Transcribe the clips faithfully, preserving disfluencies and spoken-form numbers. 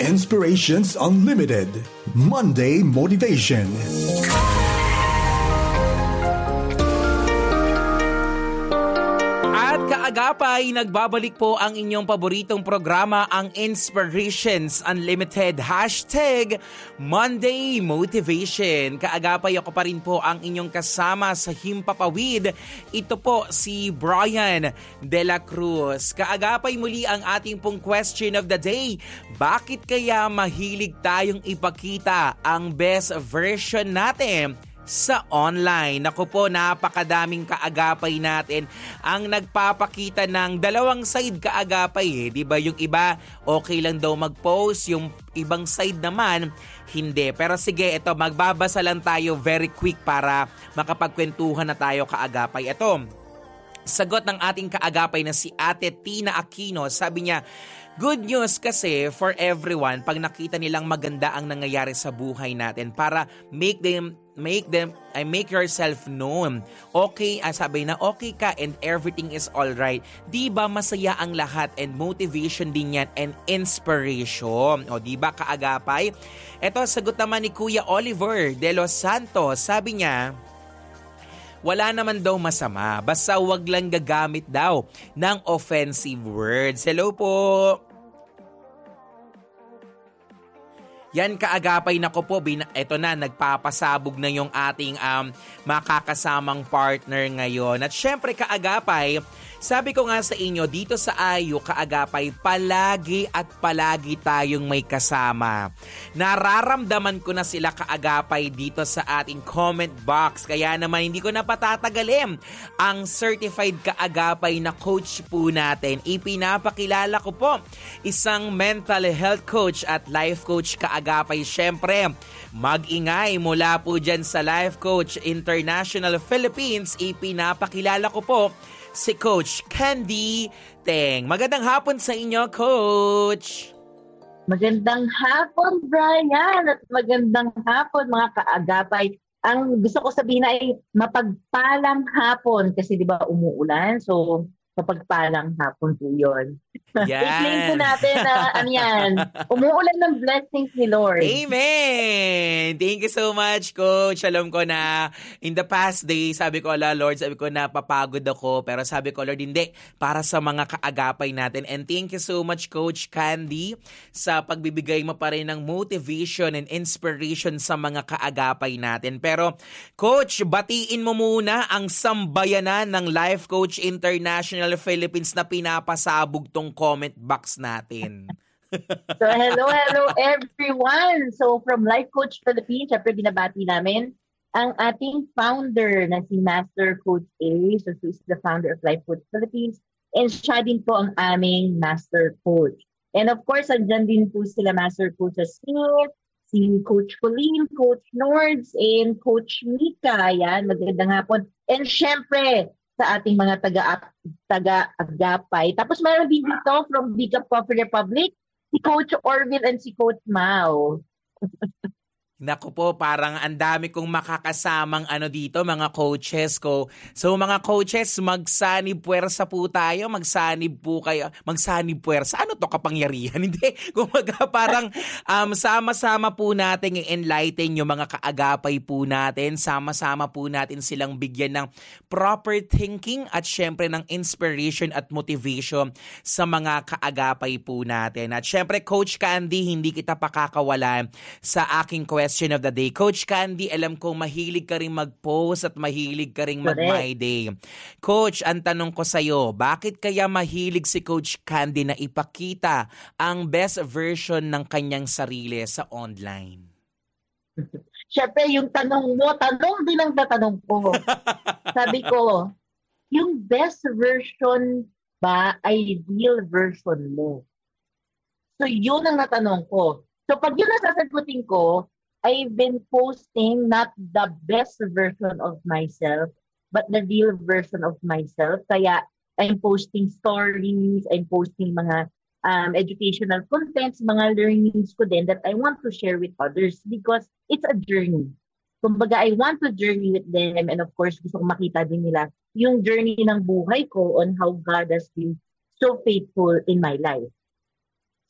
Inspirations Unlimited Monday Motivation. At kaagapay, nagbabalik po ang inyong paboritong programa, ang Inspirations Unlimited, hashtag Monday Motivation. Kaagapay, ako pa rin po ang inyong kasama sa Himpapawid. Ito po si Brian De La Cruz. Kaagapay, muli ang ating pong question of the day. Bakit kaya mahilig tayong ipakita ang best version natin sa online? Naku po, napakadaming kaagapay natin ang nagpapakita ng dalawang side kaagapay eh. Diba yung iba okay lang daw mag-post, yung ibang side naman hindi. Pero sige, ito, magbabasa lang tayo very quick para makapagkwentuhan na tayo kaagapay. Ito, sagot ng ating kaagapay na si Ate Tina Aquino. Sabi niya, good news kasi for everyone pag nakita nilang maganda ang nangyayari sa buhay natin para make them make them I make yourself known. Okay, ah, sabi na okay ka and everything is all right. Di ba masaya ang lahat and motivation din yan and inspiration. O di ba kaagapay? Ito sagot naman ni Kuya Oliver De Los Santos. Sabi niya, wala naman daw masama, basta wag lang gagamit daw ng offensive words. Hello po! Yan kaagapay, na ko po, bin- eto na, nagpapasabog na yung ating um, makakasamang partner ngayon. At syempre kaagapay, sabi ko nga sa inyo, dito sa Ayu, kaagapay, palagi at palagi tayong may kasama. Nararamdaman ko na sila kaagapay dito sa ating comment box. Kaya naman hindi ko na patatagalin ang certified kaagapay na coach po natin. Ipinapakilala ko po, isang mental health coach at life coach kaagapay. Syempre, mag-ingay mula po dyan sa Life Coach International Philippines. Ipinapakilala ko po si Coach Candy Teng. Magandang hapon sa inyo, Coach! Magandang hapon, Brian! At magandang hapon, mga kaagapay. Ang gusto ko sabihin ay mapagpalang hapon kasi di ba umuulan? So, mapagpalang hapon po yun. Yan. I-claim po natin na ano yan, umuulan ng blessings ni Lord. Amen! Thank you so much, Coach. Alam ko na in the past days, sabi ko, ala Lord, sabi ko na papagod ako. Pero sabi ko, Lord, hindi. Para sa mga kaagapay natin. And thank you so much, Coach Candy, sa pagbibigay mo pa rin ng motivation and inspiration sa mga kaagapay natin. Pero, Coach, batiin mo muna ang sambayanan ng Life Coach International Philippines na pinapasabog tong comment box natin. So hello, hello everyone! So from Life Coach Philippines, syempre binabati namin ang ating founder na si Master Coach A. So she is the founder of Life Coach Philippines and siya din po ang aming Master Coach. And of course, andyan din po sila Master Coach Smith, si Coach Colleen, Coach Nords, and Coach Mika. Yan, magandang hapon. And syempre, sa ating mga taga taga-agapay. Tapos meron din dito from Big Up Coffee Republic, si Coach Orville and si Coach Mau. Naku po, parang ang dami kong makakasamang ano dito, mga coaches ko. So mga coaches, magsanib puwersa po tayo, magsanib po kayo, magsanib puwersa. Ano to, kapangyarihan? Hindi, kumaga parang um, sama-sama po natin i-enlighten yung mga kaagapay po natin. Sama-sama po natin silang bigyan ng proper thinking at syempre ng inspiration at motivation sa mga kaagapay po natin. At syempre, Coach Candy, hindi kita pakakawalan sa aking question question of the day. Coach Candy, alam kong mahilig ka rin mag-post at mahilig ka rin mag-my day. Coach, ang tanong ko sa'yo, bakit kaya mahilig si Coach Candy na ipakita ang best version ng kanyang sarili sa online? Siyempre, yung tanong mo, tanong din ang tatanong ko. Sabi ko, yung best version ba ay real version mo? So, yun ang natanong ko. So, pag yun ang sasagutin ko, I've been posting not the best version of myself, but the real version of myself. Kaya I'm posting stories, I'm posting mga um, educational contents, mga learnings ko din that I want to share with others because it's a journey. Kumbaga, I want to journey with them and of course, gusto ko makita din nila yung journey ng buhay ko on how God has been so faithful in my life.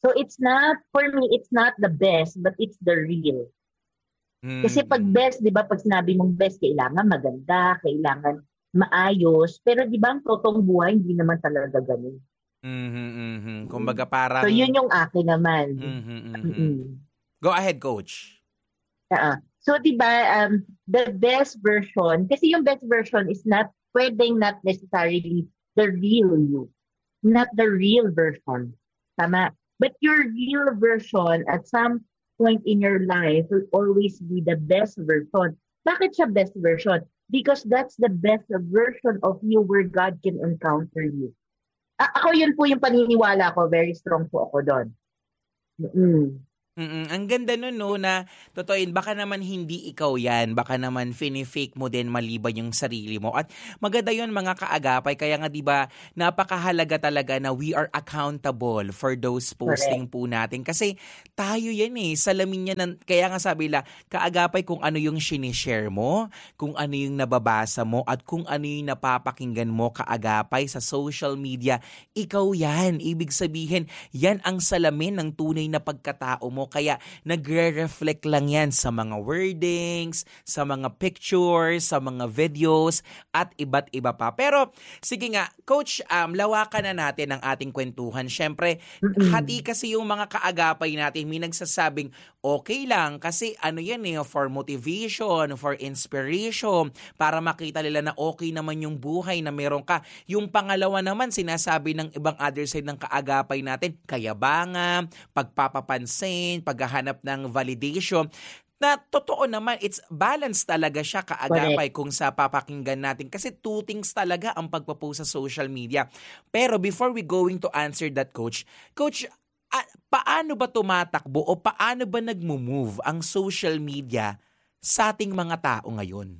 So it's not, for me, it's not the best, but it's the real. Kasi pag Mm-mm. best, di ba, pag sinabi mong best, kailangan maganda, kailangan maayos. Pero di ba, ang totoong buhay, hindi naman talaga ganun. Mhm, mhm. Kumbaga So yun parang yung akin naman. mhm, mhm. Mm-mm. Go ahead, coach. Ah, so, di ba, um, the best version, kasi yung best version is not, pwedeng not necessarily the real you. Not the real version. Tama? But your real version at some point in your life will always be the best version. Bakit siya best version? Because that's the best version of you where God can encounter you. A- ako yun po yung paniniwala ko. Very strong po ako doon. Mm. Mm, ang ganda nun, no, na totoo yun, baka naman hindi ikaw yan, baka naman fini-fake mo din maliban yung sarili mo. At maganda yun, mga kaagapay, kaya nga diba, napakahalaga talaga na we are accountable for those posting Correct. po natin. Kasi tayo yan eh, salamin yan, ng, kaya nga sabi nila, kaagapay kung ano yung sinishare mo, kung ano yung nababasa mo, at kung ano yung napapakinggan mo kaagapay sa social media, ikaw yan. Ibig sabihin, yan ang salamin ng tunay na pagkatao mo. Kaya nagre-reflect lang yan sa mga wordings, sa mga pictures, sa mga videos, at iba't iba pa. Pero sige nga, Coach, um, lawakan na natin ang ating kwentuhan. Siyempre, hati Mm-mm. kasi yung mga kaagapay natin. May nagsasabing, okay lang kasi ano yan eh, for motivation, for inspiration, para makita nila na okay naman yung buhay na meron ka. Yung pangalawa naman, sinasabi ng ibang other side ng kaagapay natin, kayabangan, pagpapapansin, paghahanap ng validation, na totoo naman, it's balance talaga siya kaagapay Correct. kung sa papakinggan natin. Kasi two things talaga ang pagpapost sa social media. Pero before we going to answer that, Coach, Coach, ah, paano ba tumatakbo o paano ba nagmo-move ang social media sa ating mga tao ngayon?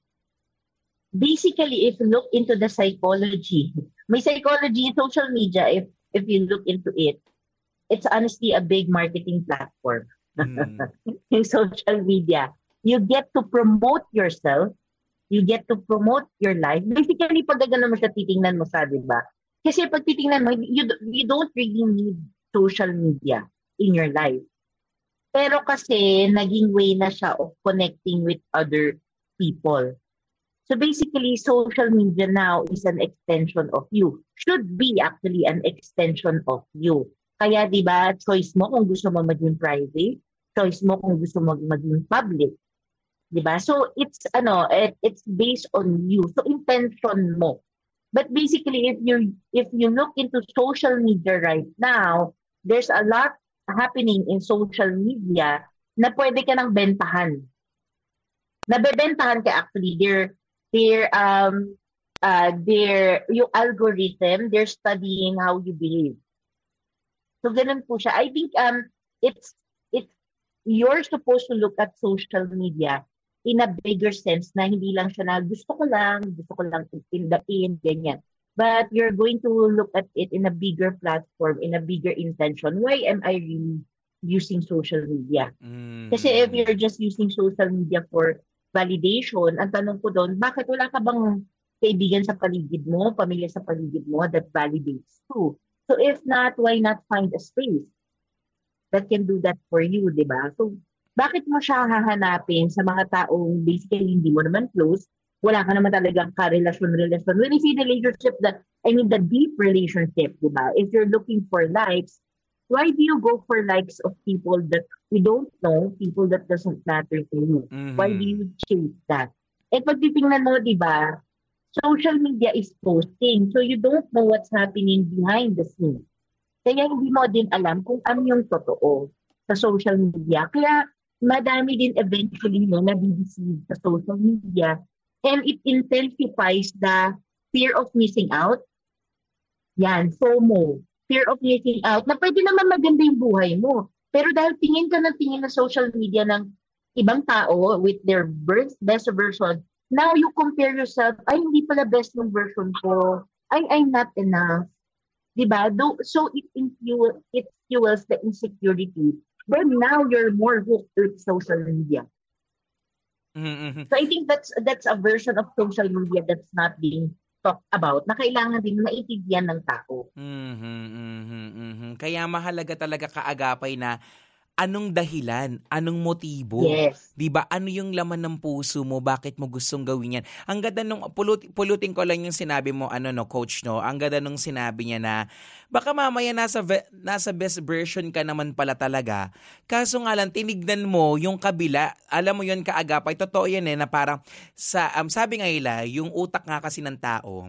Basically, if you look into the psychology, may psychology in social media, if if you look into it, it's honestly a big marketing platform. Mm. Yung social media. You get to promote yourself. You get to promote your life. Basically, pag gano'n mo siya, titingnan mo sa, di ba? Kasi pag titingnan mo, you, you don't really need social media in your life. Pero kasi, naging way na siya of connecting with other people. So basically, social media now is an extension of you. Should be actually an extension of you. Kaya, di ba, choice mo kung gusto mo maging private, choice mo kung gusto mo maging public. Di ba? So, it's, ano, it, it's based on you. So, intention mo. But basically, if you if you look into social media right now, there's a lot happening in social media na pwede ka nang bentahan. Nabebentahan ka actually. They're, they're, um, uh, they're, yung algorithm, they're studying how you behave. So, ganun po siya. I think um it's it's you're supposed to look at social media in a bigger sense na hindi lang siya na gusto ko lang, gusto ko lang in the in, ganyan. But you're going to look at it in a bigger platform, in a bigger intention. Why am I really using social media? Kasi if Mm. you're just using social media for validation, ang tanong ko doon, bakit wala ka bang kaibigan sa paligid mo, pamilya sa paligid mo that validates you? So if not, why not find a space that can do that for you, di ba? So, bakit mo siya hahanapin sa mga taong basically hindi mo naman close, wala ka naman talagang ka-relasyon-relasyon. When you see the relationship, that, I mean the deep relationship, di ba? If you're looking for likes, why do you go for likes of people that you don't know, people that doesn't matter to you? Why do Mhm. you chase that? Eh, pag titingnan mo, di ba, social media is posting. So you don't know what's happening behind the scenes. Kaya hindi mo din alam kung ano yung totoo sa social media. Kaya madami din eventually no, nabibisiv sa social media. And it intensifies the fear of missing out. Yan, FOMO. Fear of missing out. Na pwede naman maganda yung buhay mo. Pero dahil tingin ka na tingin na social media ng ibang tao with their best, best version, now you compare yourself, ay, hindi pala best yung version ko. Ay, I'm not enough. Diba? Do, so it, influ- it fuels the insecurity. Then now you're more hooked with social media. Mhm. So I think that's that's a version of social media that's not being talk about na kailangan din maintindihan ng tao. Mhm, mhm, mhm. Kaya mahalaga talaga kaagapay na anong dahilan, anong motibo. Yes. 'Di ba? Ano yung laman ng puso mo? Bakit mo gustong gawin 'yan? Ang ganda nung pulot, pulutin ko lang yung sinabi mo ano no, coach no. Ang ganda nung sinabi niya na baka mamaya nasa ve- nasa best version ka naman pala talaga. Kaso nga lang tinignan mo yung kabila. Alam mo yun kaagapay, totoo yan eh na parang sa um, sabi nga nila, yung utak nga kasi ng tao,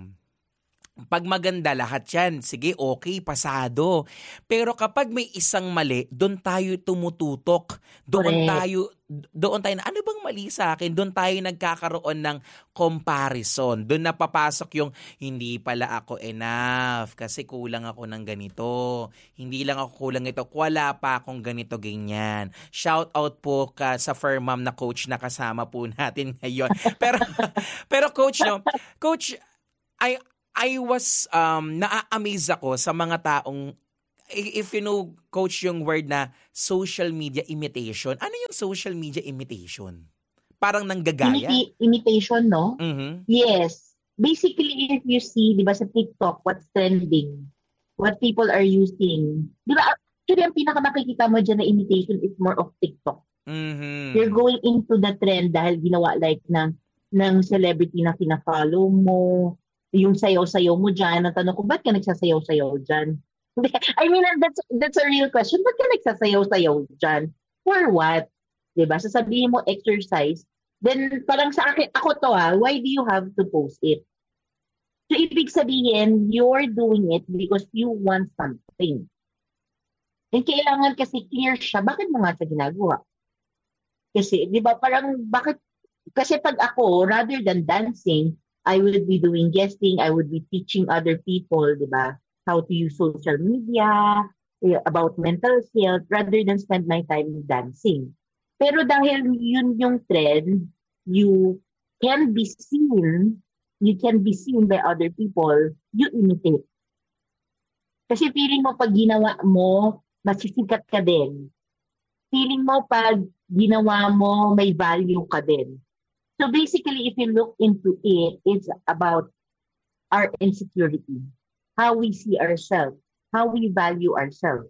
pag maganda lahat yan, sige, okay, pasado. Pero kapag may isang mali, doon tayo tumututok. Doon Correct. tayo, doon tayo, na, ano bang mali sa akin? Doon tayo nagkakaroon ng comparison. Doon napapasok yung, hindi pala ako enough kasi kulang ako ng ganito. Hindi lang ako kulang ito, wala pa akong ganito, ganyan. Shout out po ka sa Firmam na coach na kasama po natin ngayon. Pero, pero coach, no, coach, I I was um na-amaze ako sa mga taong if you know coach yung word na social media imitation. Ano yung social media imitation? Parang nanggagaya. Imita- imitation, no? Mhm. Yes. Basically, if you see, di ba sa TikTok, what's trending, what people are using, di ba, actually, ang pinaka makikita mo dyan na imitation is more of TikTok. Mhm. You're going into the trend dahil ginawa like ng, ng celebrity na kina-follow mo, yung sayaw-sayaw mo dyan. Ang tanong ko, ba't ka nagsasayaw-sayaw dyan? I mean, that's, that's a real question. Ba't ka nagsasayaw-sayaw dyan? For what? Diba? Sasabihin mo exercise, then parang sa akin, ako to ha, why do you have to post it? So, ibig sabihin, you're doing it because you want something. And kailangan kasi clear siya, bakit mo nga siya ginagawa? Kasi, di ba, parang, bakit, kasi pag ako, rather than dancing, I would be doing guesting, I would be teaching other people, di ba, how to use social media, about mental health, rather than spend my time dancing. Pero dahil yun yung trend, you can be seen, you can be seen by other people, you imitate. Kasi feeling mo pag ginawa mo, masisikat ka din. Feeling mo pag ginawa mo, may value ka din. So basically, if you look into it, it's about our insecurity, how we see ourselves, how we value ourselves.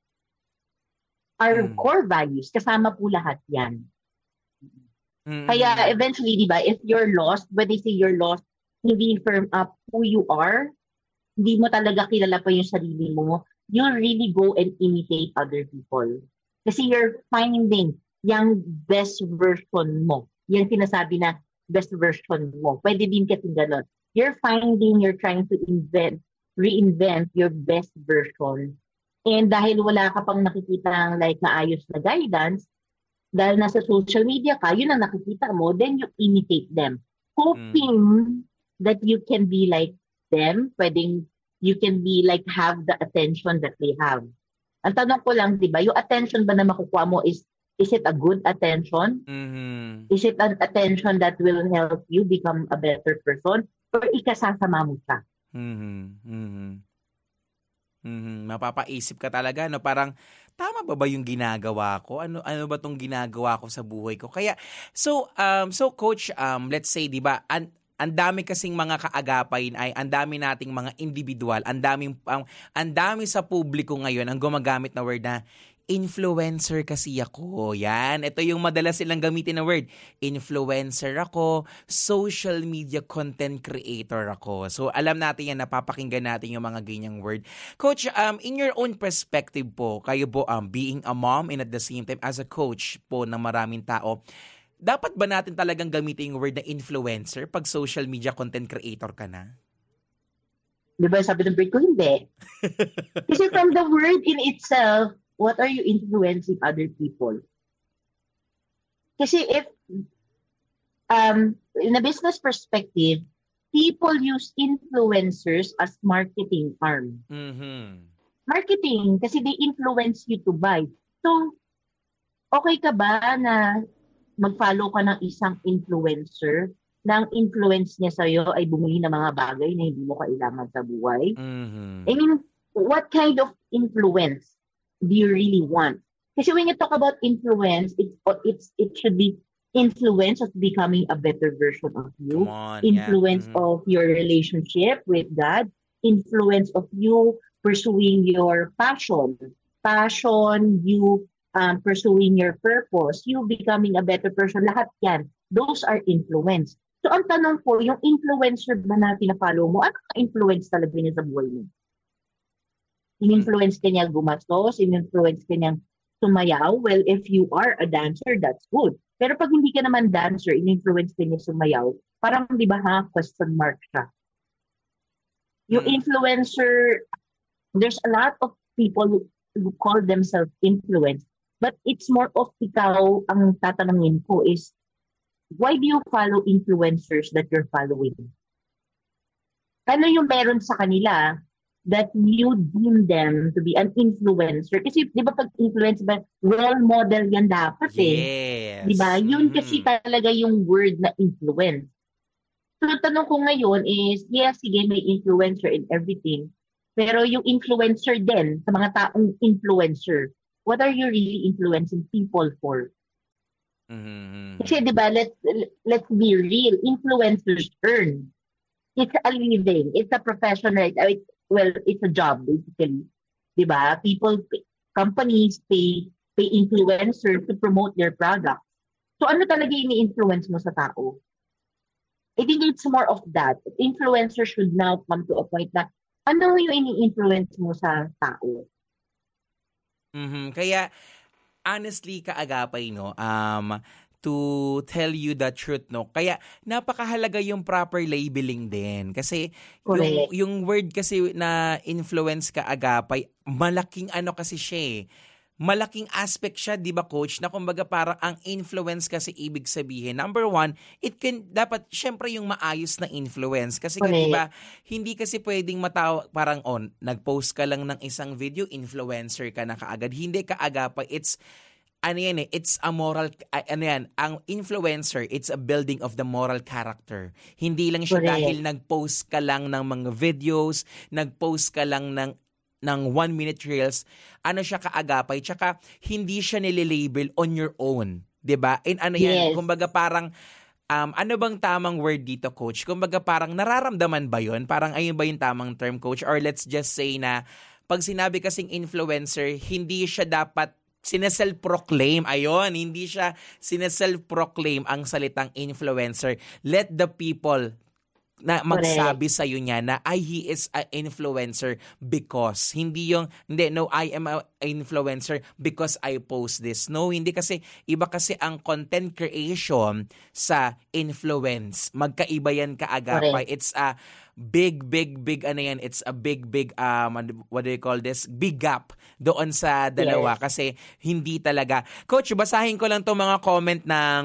Our Mm. core values, kasama po lahat yan. Mhm. Kaya eventually, di ba, if you're lost, when they say you're lost, hindi firm up who you are, hindi mo talaga kilala pa yung sarili mo, you really go and imitate other people. Kasi you're finding yung best version mo. Yung sinasabi na best version mo. Pwede din kasi gano'n. You're finding, you're trying to invent, reinvent your best version. And dahil wala ka pang nakikita like maayos na guidance, dahil nasa social media ka, yun ang nakikita mo, then you imitate them. Hoping mm. that you can be like them, pwedeng you can be like have the attention that they have. Ang tanong ko lang, di ba, yung attention ba na makukuha mo is Is it a good attention? Mhm. Is it an attention that will help you become a better person? Or ikasasama mo siya? Mhm. Mhm. Mhm. Mapapaisip ka talaga no, parang tama ba ba yung ginagawa ko? Ano ano ba tong ginagawa ko sa buhay ko? Kaya so um so coach, um let's say 'di ba, an ang dami kasing mga kaagapay ay ang dami nating mga individual, ang daming ang, ang dami sa publiko ngayon ang gumagamit na word na influencer kasi ako. Yan. Ito yung madalas silang gamitin na word. Influencer ako. Social media content creator ako. So, alam natin yan. Napapakinggan natin yung mga ganyang word. Coach, um, in your own perspective po, kayo po um, being a mom and at the same time as a coach po ng maraming tao, dapat ba natin talagang gamitin yung word na influencer pag social media content creator ka na? Di ba sabi ng break ko, hindi. Kasi from the word in itself, what are you influencing other people? Kasi if, um, in a business perspective, people use influencers as marketing arm. Mm-hmm. Marketing, kasi they influence you to buy. So, okay ka ba na mag-follow ka ng isang influencer na ang influence niya sa'yo ay bumili ng mga bagay na hindi mo kailangan sa buhay? Mm-hmm. I mean, what kind of influence do you really want? Kasi when you talk about influence, it's it's it should be influence of becoming a better version of Come you, on, yeah. influence Mhm. of your relationship with God, influence of you pursuing your passion, passion, you um, pursuing your purpose, you becoming a better person, lahat yan. Those are influence. So ang tanong po, yung influencer ba na pina-follow mo, ano ang influence talaga niya sa buhay mo? Mm. In-influence ka niya gumastos, in-influence ka niyang sumayaw. Well, if you are a dancer, that's good. Pero pag hindi ka naman dancer, in-influence ka niya sumayaw, parang di ba ha, question mark siya. Yung Mm. influencer, there's a lot of people who, who call themselves influence, but it's more of ikaw, ang tatanungin ko is, why do you follow influencers that you're following? Ano yung meron sa kanila that you deem them to be an influencer? Kasi di ba pag influence ba, role model yan dapat eh. Di ba? Yes. Yun kasi Mhm. talaga yung word na influence. So, tanong ko ngayon is, yes, sige, may influencer in everything. Pero yung influencer din, sa mga taong influencer, what are you really influencing people for? Mhm. Kasi di ba, let's, let's be real, influencers earn. It's a living. It's a professional. uh, It, well, it's a job basically. 'Di ba? People, pay- companies pay pay influencers to promote their product. So ano talaga yung ini-influence mo sa tao? I think it's more of that. Influencer should now come to a point na ano yung ini-influence mo sa tao? Mhm. Kaya honestly kaagapay no, um to tell you the truth no. Kaya napakahalaga yung proper labeling din kasi yung Correct. yung word kasi na influence kaagapay, malaking ano kasi siya eh. Malaking aspect siya, 'di ba coach? Na kumbaga parang ang influence kasi ibig sabihin, number one, it can dapat syempre yung maayos na influence kasi nga 'di Correct. ba, hindi kasi pwedeng mataw parang on, nag-post ka lang ng isang video, influencer ka na kaagad. Hindi kaagapay. It's ano yan eh, it's a moral, ah, ano yan, ang influencer, it's a building of the moral character. Hindi lang siya Correct. dahil nag-post ka lang ng mga videos, nag-post ka lang ng ng one-minute reels, ano siya kaagapay, tsaka hindi siya nililabel on your own. 'Di ba? And ano yan, Yes. kumbaga parang, um, ano bang tamang word dito, coach? Kumbaga parang nararamdaman ba yun? Parang ayun ba yung tamang term, coach? Or let's just say na, pag sinabi kasing influencer, hindi siya dapat sineself-proclaim. Ayun, hindi siya sineself-proclaim ang salitang influencer. Let the people na Correct. magsabi sa iyo niya na ay he is an influencer because hindi yung hindi no I am an influencer because I post this. No, hindi kasi iba kasi ang content creation sa influence. Magkaiba yan kaagapay. Correct. It's a big big big ano yan, it's a big big um ano- what do you call this? Big gap doon sa dalawa Yes. kasi hindi talaga. Coach, basahin ko lang 'tong mga comment ng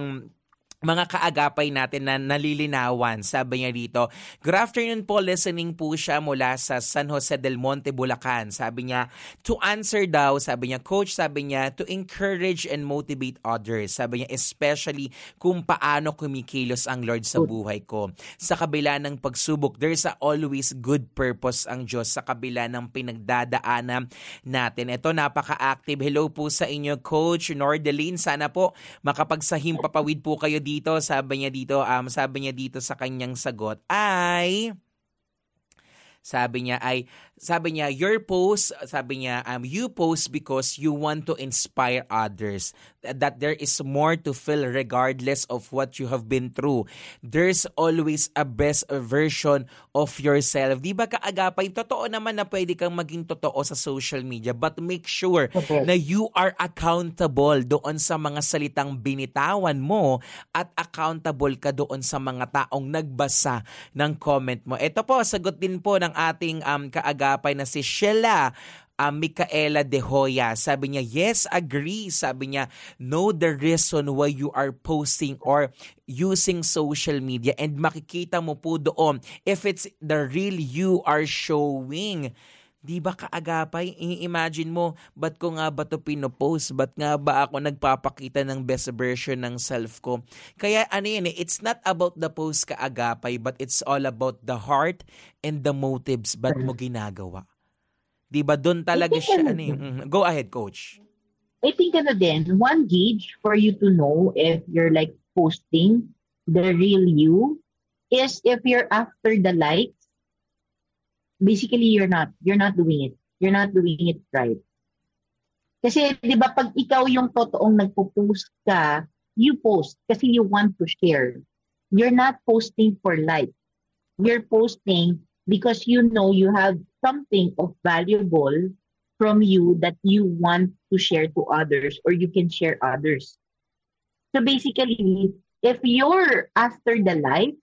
mga kaagapay natin na nalilinawan. Sabi niya dito, good afternoon po, listening po siya mula sa San Jose del Monte, Bulacan. Sabi niya, to answer daw, sabi niya, coach, sabi niya, to encourage and motivate others. Sabi niya, especially kung paano kumikilos ang Lord sa Good. buhay ko. Sa kabila ng pagsubok, there's a always good purpose ang Diyos sa kabila ng pinagdadaanan natin. Ito, napaka-active. Hello po sa inyo, Coach Nordeline. Sana po makapagsahim papawid po kayo dito. Sabi niya dito, um, sabi niya dito sa kanyang sagot ay, sabi niya ay, sabi niya, your post, sabi niya, um, you post because you want to inspire others. That there is more to feel regardless of what you have been through. There's always a best version of yourself. Di ba kaagapay? Totoo naman na pwede kang maging totoo sa social media, but make sure Correct. na you are accountable doon sa mga salitang binitawan mo at accountable ka doon sa mga taong nagbasa ng comment mo. Ito po, sagot din po ng ating um, kaagapay na si Sheila uh, Micaela De Hoya. Sabi niya, yes, agree. Sabi niya, know the reason why you are posting or using social media and makikita mo po doon if it's the real you are showing. Di ba kaagapay? I-imagine mo, ba't ko nga ba ito pinopost? Ba't nga ba ako nagpapakita ng best version ng self ko? Kaya ano yun eh, it's not about the post kaagapay, but it's all about the heart and the motives ba't mo ginagawa. Di ba doon I talaga think siya? ano Ano yun? din, Mm, Go ahead, coach. I think ano din, one gauge for you to know if you're like posting the real you is if you're after the likes, basically you're not. You're not doing it. You're not doing it right. Kasi, di ba, pag ikaw yung totoong nagpo-post ka, you post kasi you want to share. You're not posting for like. You're posting because you know you have something of valuable from you that you want to share to others or you can share others. So basically, if you're after the likes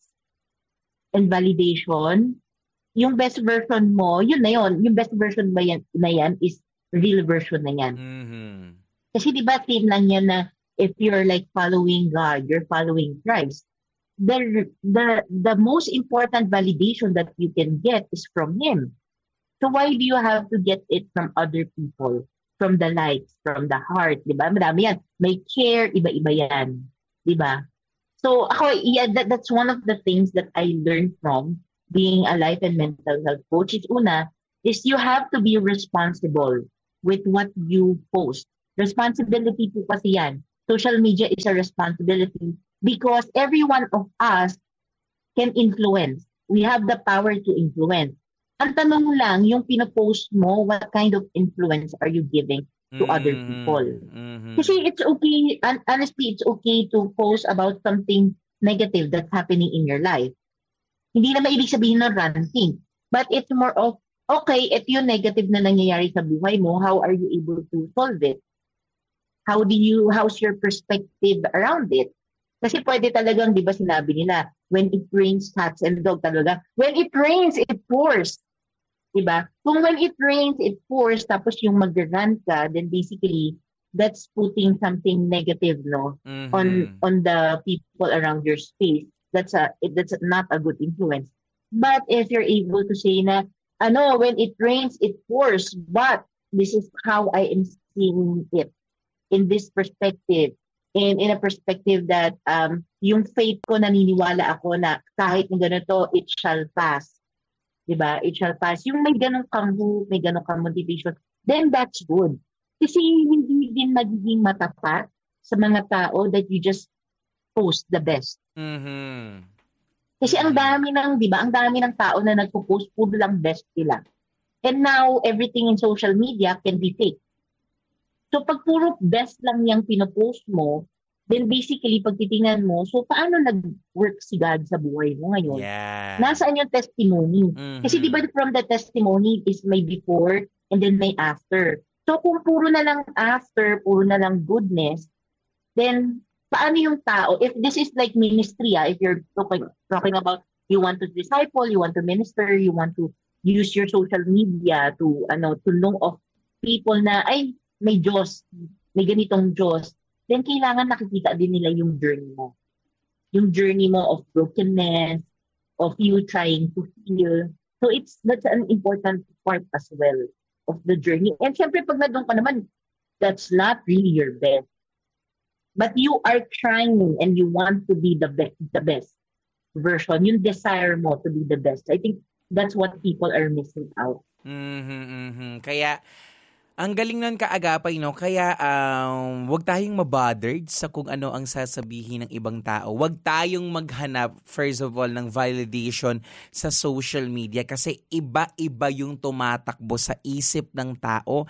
and validation, yung best version mo, yun na yun. Yung best version ba yan, na yan is real version na yan. Mm-hmm. Kasi di ba same lang yan na if you're like following God, you're following Christ, the, the, the most important validation that you can get is from Him. So why do you have to get it from other people? From the likes, from the heart, di ba? Marami yan. May care, iba-iba yan. Di ba? So ako, yeah, that, that's one of the things that I learned from being a life and mental health coach. Is una, is you have to be responsible with what you post. Responsibility po kasi yan. Social media is a responsibility because every one of us can influence. We have the power to influence. Ang tanong lang, yung pinopost mo, what kind of influence are you giving to mm-hmm. other people? Mm-hmm. Kasi it's okay, honestly, it's okay to post about something negative that's happening in your life. Hindi na maibig sabihin ng ranting. But it's more of, okay, ito yung negative na nangyayari sa buhay mo, how are you able to solve it? How do you, how's your perspective around it? Kasi pwede talagang, di ba sinabi nila, when it rains, cats and dog talaga. When it rains, it pours. Diba? Kung when it rains, it pours, tapos yung mag-rant ka, then basically, that's putting something negative, no? Mm-hmm. On on the people around your space. That's a it, that's not a good influence. But if you're able to say na, ano, when it rains, it pours, but this is how I am seeing it in this perspective. And in a perspective that um yung faith ko, naniniwala ako na kahit ng ganito, it shall pass. Diba? It shall pass. Yung may ganong kang hope, may ganong kang motivation, then that's good. Kasi hindi din magiging matapat sa mga tao that you just post the best. Mm-hmm. Kasi ang dami ng, di ba, ang dami ng tao na nagpo-post, puro lang best nila. And now, everything in social media can be fake. So pag puro best lang yung pinopost mo, then basically, pag titingnan mo, so paano nag-work si God sa buhay mo ngayon? Yeah. Nasaan yung testimony? Mm-hmm. Kasi di ba from the testimony is may before and then may after. So kung puro na lang after, puro na lang goodness, then paano yung tao? If this is like ministry, ah, if you're talking, talking about you want to disciple, you want to minister, you want to use your social media to ano to know of people na ay may Diyos, may ganitong Diyos, then kailangan nakikita din nila yung journey mo. Yung journey mo of brokenness, of you trying to heal. So it's that's an important part as well of the journey. And syempre pag nandun ka naman, that's not really your best. But you are trying and you want to be the best, the best version. Yung desire mo to be the best. I think that's what people are missing out. Mm-hmm, mm-hmm. Kaya ang galing nun kaagapay, no? Kaya um, wag tayong mabothered sa kung ano ang sasabihin ng ibang tao. Wag tayong maghanap, first of all, ng validation sa social media kasi iba-iba yung tumatakbo sa isip ng tao.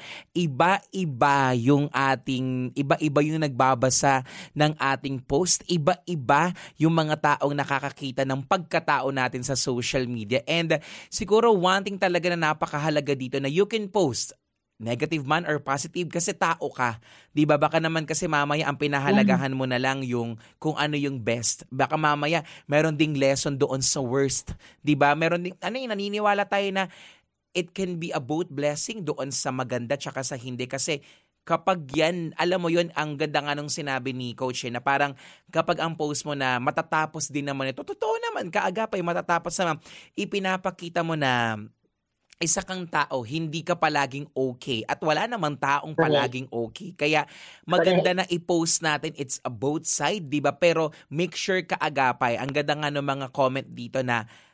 Iba-iba yung ating, iba-iba yung nagbabasa ng ating post. Iba-iba yung mga taong nakakakita ng pagkatao natin sa social media. And siguro one thing talaga na napakahalaga dito na you can post negative man or positive kasi tao ka. 'Di ba? Baka naman kasi mamaya ang pinahalagahan mo na lang yung kung ano yung best. Baka mamaya meron ding lesson doon sa worst. 'Di ba? Meron ding ano yung naniniwala tayo na it can be a both blessing doon sa maganda tsaka sa hindi kasi kapag yan, alam mo yun, ang ganda nga nung sinabi ni Coach eh, na parang kapag ang post mo na matatapos din naman ito, totoo naman, kaagapay, matatapos naman, ipinapakita mo na isa kang tao, hindi ka palaging okay at wala namang taong palaging okay. Kaya maganda na i-post natin, it's a both side, di ba? Pero make sure kaagapay, ang ganda nga ng mga comment dito na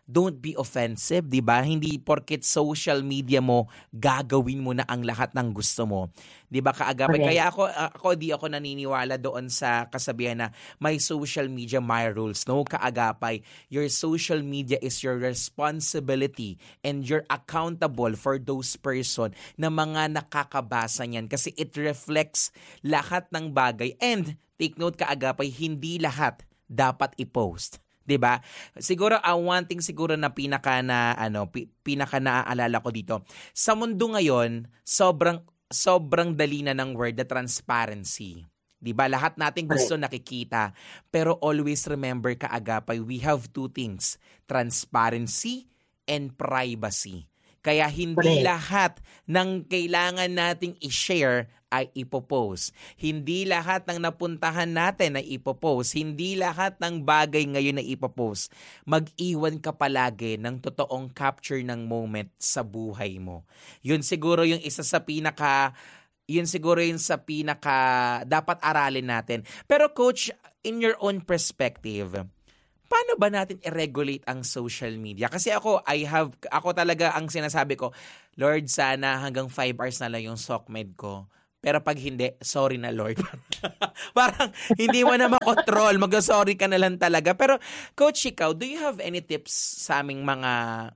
don't be offensive, 'di ba? Hindi porket social media mo gagawin mo na ang lahat ng gusto mo. 'Di ba kaagapay? Correct. Kaya ako ako di ako naniniwala doon sa kasabihan na my social media my rules. No, kaagapay. Your social media is your responsibility and you're accountable for those person na mga nakakabasa niyan kasi it reflects lahat ng bagay. And take note kaagapay, hindi lahat dapat i-post. 'Di ba? Siguro ang uh, one thing siguro na pinaka na ano, pi, pinaka naaalala ko dito. Sa mundo ngayon, sobrang sobrang dali na ng word na transparency. 'Di ba? Lahat nating gusto nakikita, pero always remember kaagapay, we have two things, transparency and privacy. Kaya hindi Correct. lahat ng kailangan nating i-share ay ipopost. Hindi lahat ng napuntahan natin ay ipopost. Hindi lahat ng bagay ngayon ay ipopost. Mag-iwan ka palagi ng totoong capture ng moment sa buhay mo. Yun siguro yung isa sa pinaka, yun siguro yung sa pinaka dapat aralin natin. Pero coach, in your own perspective, paano ba natin i-regulate ang social media? Kasi ako, I have, ako talaga ang sinasabi ko, Lord, sana hanggang five hours na lang yung SOCMED ko. Pero pag hindi, sorry na Lord. Parang hindi mo na makontrol, mag-sorry ka na lang talaga. Pero Coach, ikaw, do you have any tips sa aming mga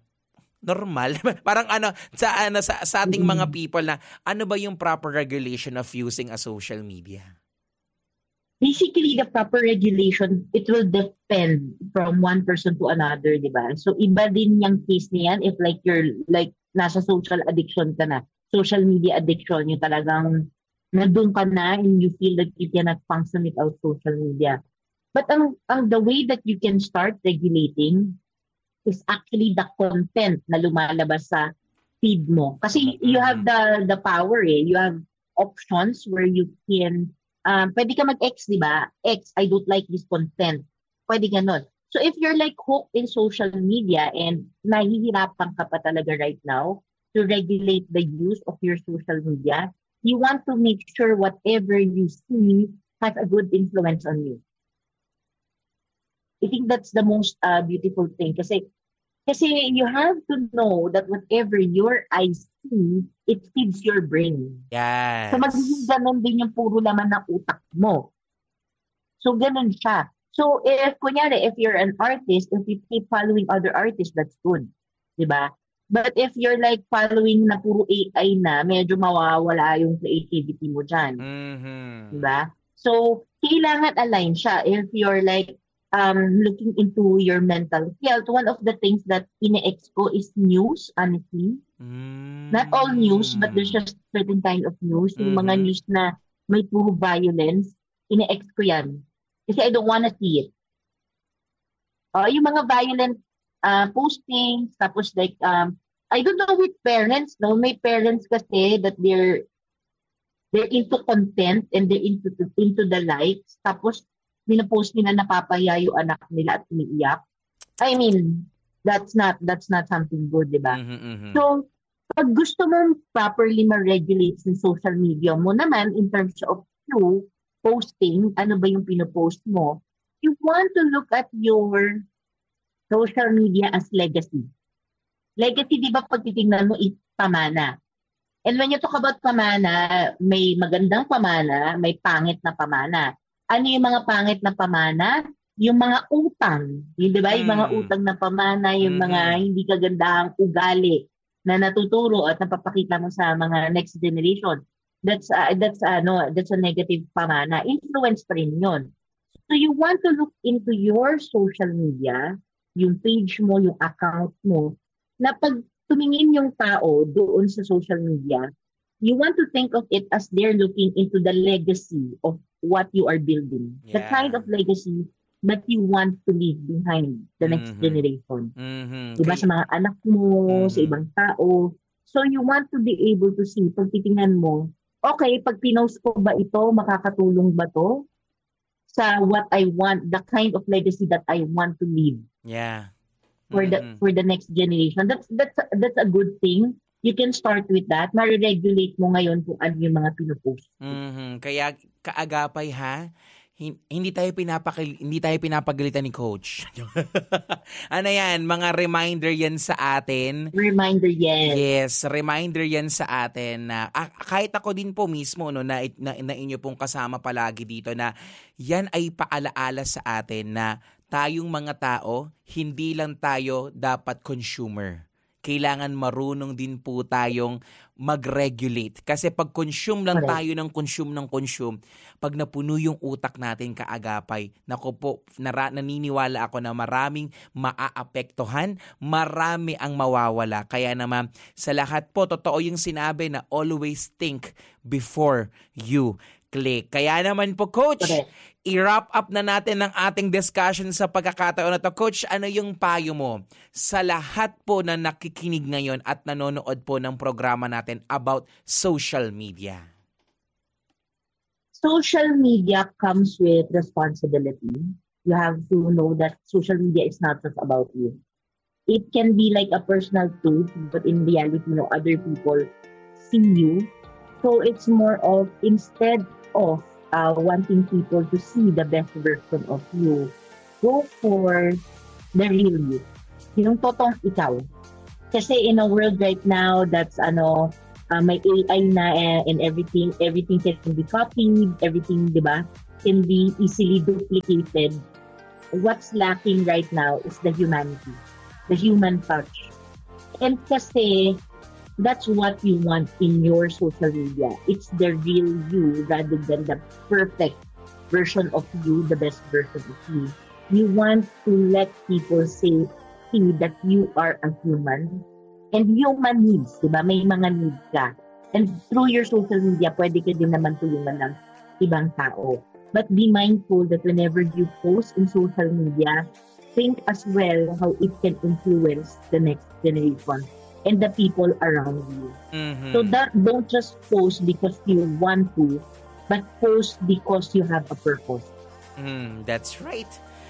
normal? Parang ano, sa, ano, sa, sa ating mga people na ano ba yung proper regulation of using a social media? Basically, the proper regulation, it will depend from one person to another, di ba? So, iba din yung case niyan if like you're, like, nasa social addiction ka na. Social media addiction, yung talagang nandun ka na and you feel that you cannot function without social media. But ang, ang the way that you can start regulating is actually the content na lumalabas sa feed mo. Kasi you have the the power eh. You have options where you can Um, pwede ka mag-X, di ba? X, I don't like this content. Pwede ganun. So if you're like hooked in social media and nahihirapan ka pa talaga right now to regulate the use of your social media, you want to make sure whatever you see has a good influence on you. I think that's the most uh, beautiful thing. Kasi Kasi you have to know that whatever your eyes see, it feeds your brain. Yes. So magiging ganun din yung puro laman ng utak mo. So ganun siya. So if, kunyari, if you're an artist, if you keep following other artists, that's good. Diba? But if you're like following na puro A I na, medyo mawawala yung creativity mo dyan. Mm-hmm. Diba? So, kailangan align siya. If you're like, Um, looking into your mental health, one of the things that ine-ex ko is news, honestly. Mm. Not all news, but there's just certain kind of news. Yung Mm-hmm. mga news na may puro violence, ine-ex ko yan. Kasi I don't wanna see it. Uh, yung mga violent uh, postings, tapos like, um, I don't know with parents, no? May parents kasi that they're they're into content and they're into, into the likes. Tapos, pinapost nila napapahiya yung anak nila at umiiyak. I mean, that's not that's not something good, di ba? Mm-hmm, mm-hmm. So, pag gusto mo properly ma-regulate sa social media mo naman in terms of you posting, ano ba yung pinopost mo, you want to look at your social media as legacy. Legacy, di ba, pag titingnan mo, is pamana. And when you talk about pamana, may magandang pamana, may pangit na pamana. Ano yung mga pangit na pamana? Yung mga utang. Yung, di ba? Yung mga Mm. utang na pamana, yung Mhm. mga hindi kagandahang ugali na natuturo at napapakita mo sa mga next generation. That's uh, that's uh, no, that's a negative pamana. Influence pa rin yun. So you want to look into your social media, yung page mo, yung account mo, na pag tumingin yung tao doon sa social media, you want to think of it as they're looking into the legacy of what you are building. The Yeah. kind of legacy that you want to leave behind the next Mhm. generation. Mm-hmm. Diba? Sa mga anak mo, sa Mhm. ibang tao. So you want to be able to see, pag titingnan mo, okay, pag pinost ko ba ito, makakatulong ba to sa what I want, the kind of legacy that I want to leave Yeah. for the Mhm. for the next generation. That's that's that's a good thing. You can start with that. Ma-regulate mo ngayon kung ano yung mga pinopost. Mhm. Kaya kaagapay ha, hindi tayo pinapakil hindi tayo pinapagalitan ni Coach. Ano yan, mga reminder yan sa atin. Reminder yan. Yes, reminder yan sa atin na ah, kahit ako din po mismo no na, na, na inyo pong kasama palagi dito na yan ay paalaala sa atin na tayong mga tao, hindi lang tayo dapat consumer. Kailangan marunong din po tayong mag-regulate. Kasi pag consume lang Correct. tayo ng consume ng consume, pag napuno yung utak natin kaagapay, naku po, nara, naniniwala ako na maraming maaapektuhan, marami ang mawawala. Kaya naman, sa lahat po, totoo yung sinabi na always think before you click. Kaya naman po, Coach, Correct. i-wrap up na natin ang ating discussion sa pagkakataon na to. Coach, ano yung payo mo sa lahat po na nakikinig ngayon at nanonood po ng programa natin about social media? Social media comes with responsibility. You have to know that social media is not just about you. It can be like a personal tool, but in reality, you know, other people see you. So it's more of, instead of uh, wanting people to see the best version of you, go for the real you. Yung totoong ikaw. Kasi in a world right now that's ano, uh, may A I na eh, and everything, everything can be copied, everything, di ba, can be easily duplicated. What's lacking right now is the humanity, the human touch. And kasi that's what you want in your social media. It's the real you rather than the perfect version of you, the best version of you. You want to let people say, see that you are a human. And human needs, di ba? May mga needs ka. And through your social media, pwede ka din naman tulungan ng ibang tao. But be mindful that whenever you post in social media, think as well how it can influence the next generation and the people around you. Mm-hmm. So that don't just post because you want to, but post because you have a purpose. Mm, that's right.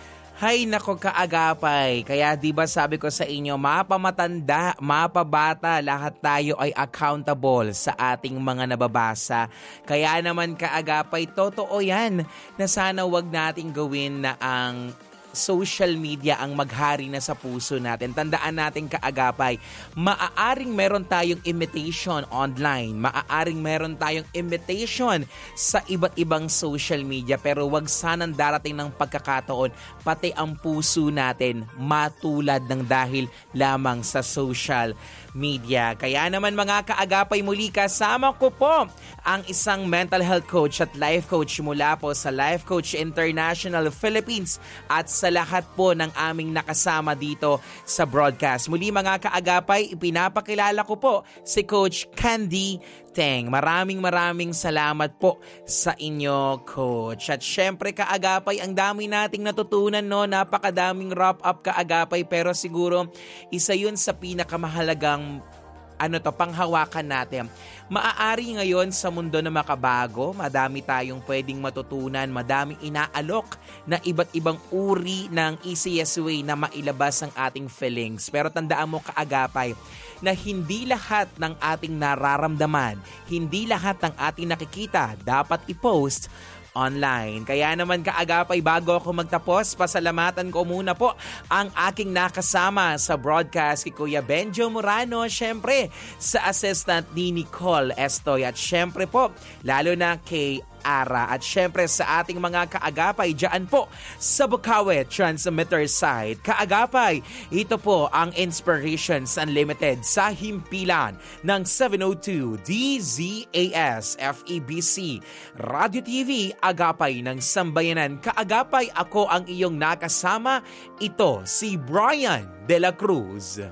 Hay nako kaagapay. Kaya 'di ba sabi ko sa inyo, mapamatanda, mapabata, lahat tayo ay accountable sa ating mga nababasa. Kaya naman kaagapay, totoo 'yan na sana wag nating gawin na ang social media ang maghari na sa puso natin. Tandaan natin kaagapay, maaaring meron tayong imitation online, maaaring meron tayong imitation sa iba't ibang social media, pero wag sanang darating ng pagkakataon pati ang puso natin matulad ng dahil lamang sa social media. Kaya naman mga kaagapay, muli kasama ko po ang isang mental health coach at life coach mula po sa Life Coach International Philippines at sa lahat po ng aming nakasama dito sa broadcast. Muli mga kaagapay, ipinapakilala ko po si Coach Candy Teng. Maraming maraming salamat po sa inyo, Coach. At syempre kaagapay, ang dami nating natutunan, no? Napakadaming wrap up kaagapay, pero siguro isa yun sa pinakamahalagang ano to, panghawakan natin. Maaari ngayon sa mundo na makabago, madami tayong pwedeng matutunan, madaming inaalok na iba't ibang uri ng easiest way na mailabas ang ating feelings. Pero tandaan mo kaagapay na hindi lahat ng ating nararamdaman, hindi lahat ng ating nakikita dapat i-post online. Kaya naman kaagapay, bago ako magtapos, pasalamatan ko muna po ang aking nakasama sa broadcast, kay Kuya Benjo Morano, syempre sa assistant ni Nicole Estoy, at syempre po lalo na kay Ara, at syempre sa ating mga kaagapay dyan po sa Bukawi Transmitter Site. Kaagapay, ito po ang Inspirations Unlimited sa himpilan ng seven oh two D Z A S F E B C Radio T V, Agapay ng Sambayanan. Kaagapay, ako ang iyong nakasama. Ito si Brian De La Cruz.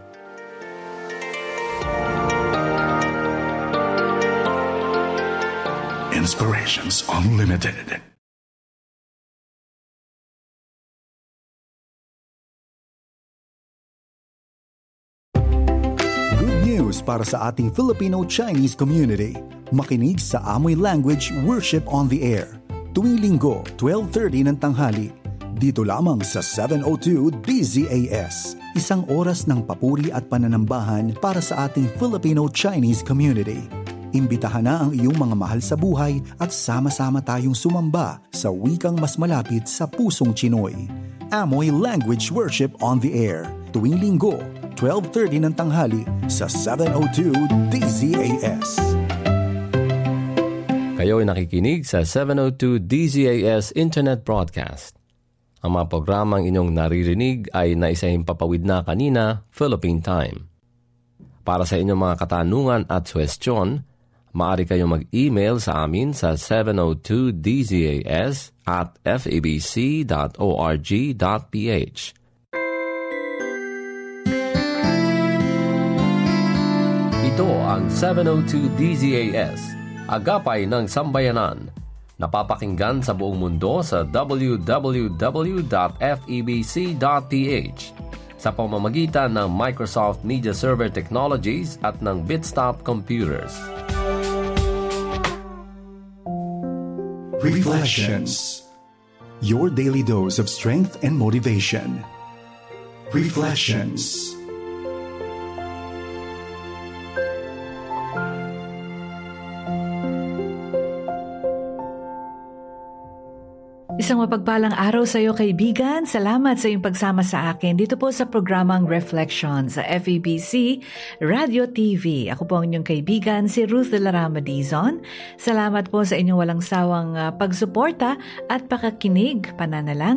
Inspirations Unlimited. Good news para sa ating Filipino-Chinese community. Makinig sa Amoy Language Worship on the Air. Tuwing linggo, twelve thirty ng tanghali. Dito lamang sa seven oh two D Z A S. Isang oras ng papuri at pananambahan para sa ating Filipino-Chinese community. Imbitahan na ang iyong mga mahal sa buhay at sama-sama tayong sumamba sa wikang mas malapit sa pusong Chinoy. Amoy Language Worship on the Air. Tuwing Linggo, twelve thirty ng tanghali sa seven oh two D Z A S. Kayo'y nakikinig sa seven oh two D Z A S Internet Broadcast. Ang mga programang inyong naririnig ay naisahimpapawid na kanina, Philippine Time. Para sa inyong mga katanungan at suwestyon, maaari kayong mag-email sa amin sa seven oh two D Z A S at f a b c dot org dot p h. Ito ang seven oh two D Z A S, Agapay ng Sambayanan. Napapakinggan sa buong mundo sa w w w dot f e b c dot p h sa pamamagitan ng Microsoft Media Server Technologies at ng Bitstop Computers. Reflections. Your daily dose of strength and motivation. Reflections. Isang mapagpalang araw sa iyo, kaibigan. Salamat sa iyong pagsama sa akin dito po sa programang Reflections sa F E B C Radio T V. Ako po ang inyong kaibigan, si Ruth de la Rama Dizon. Salamat po sa inyong walang sawang uh, pagsuporta at pakakinig, pananalangin